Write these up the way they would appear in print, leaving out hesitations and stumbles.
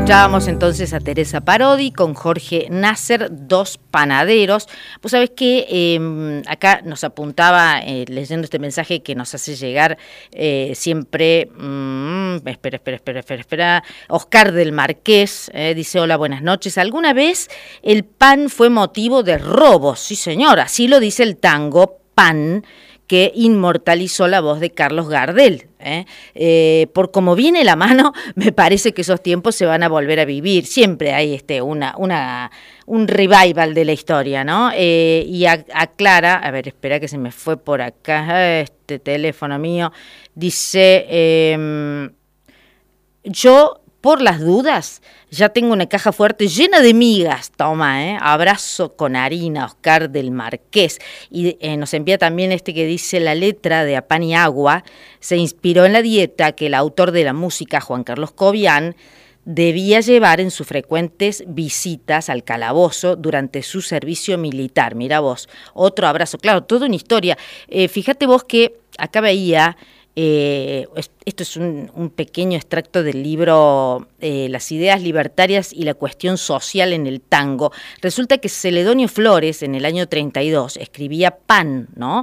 Escuchábamos entonces a Teresa Parodi con Jorge Nasser, Dos Panaderos. Pues sabés que acá nos apuntaba, leyendo este mensaje que nos hace llegar siempre, espera, Oscar del Marqués, dice: hola, buenas noches. ¿Alguna vez el pan fue motivo de robos? Sí, señor, así lo dice el tango Pan, que inmortalizó la voz de Carlos Gardel. Por cómo viene la mano, me parece que esos tiempos se van a volver a vivir. Siempre hay un revival de la historia, ¿no? Y aclara, a ver, espera que se me fue por acá este teléfono mío, dice, yo, por las dudas, ya tengo una caja fuerte llena de migas, toma, abrazo con harina, Oscar del Marqués. Y nos envía también que dice: la letra de A Pan y Agua se inspiró en la dieta que el autor de la música, Juan Carlos Cobian, debía llevar en sus frecuentes visitas al calabozo durante su servicio militar. Mira vos, otro abrazo, claro, toda una historia. Fíjate vos que acá veía... esto es un pequeño extracto del libro Las ideas libertarias y la cuestión social en el tango. Resulta que Celedonio Flores, en el año 32, escribía Pan, ¿no?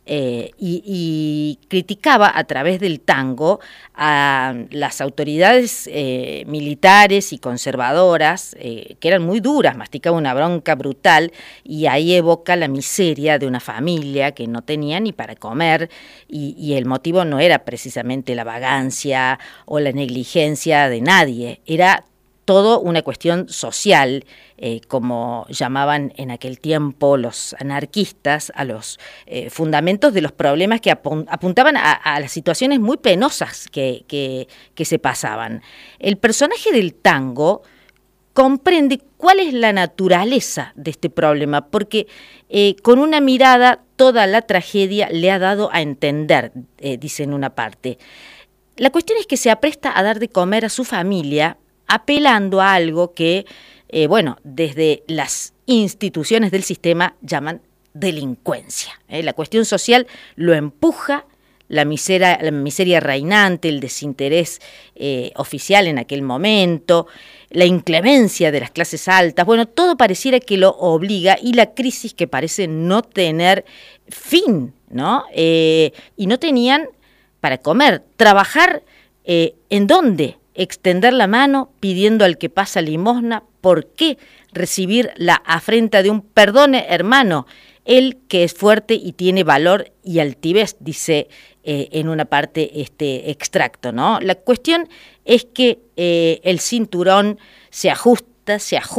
Y criticaba a través del tango a las autoridades militares y conservadoras, que eran muy duras, masticaba una bronca brutal, y ahí evoca la miseria de una familia que no tenía ni para comer, y el motivo no era precisamente la vagancia o la negligencia de nadie, era todo una cuestión social, como llamaban en aquel tiempo los anarquistas, a los fundamentos de los problemas que apuntaban a las situaciones muy penosas que se pasaban. El personaje del tango comprende cuál es la naturaleza de este problema, porque con una mirada toda la tragedia le ha dado a entender, dice en una parte. La cuestión es que se apresta a dar de comer a su familia, apelando a algo que, desde las instituciones del sistema llaman delincuencia. La cuestión social lo empuja, la miseria reinante, el desinterés oficial en aquel momento, la inclemencia de las clases altas, todo pareciera que lo obliga, y la crisis que parece no tener fin, ¿no? Y no tenían para comer, trabajar, ¿en dónde? Extender la mano pidiendo al que pasa limosna. ¿Por qué recibir la afrenta de un perdone, hermano? Él que es fuerte y tiene valor y altivez, dice en una parte este extracto, ¿no? La cuestión es que el cinturón se ajusta,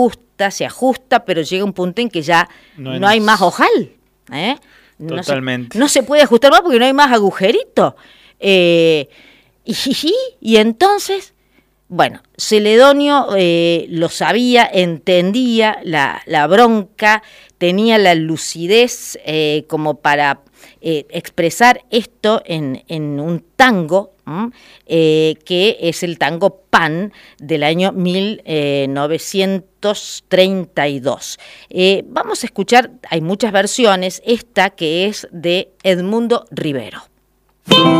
pero llega un punto en que ya no hay más ojal, Totalmente. No se puede ajustar más porque no hay más agujerito. Y entonces, Celedonio lo sabía, entendía la bronca, tenía la lucidez como para expresar esto en un tango, que es el tango Pan del año 1932. Vamos a escuchar, hay muchas versiones, esta que es de Edmundo Rivero.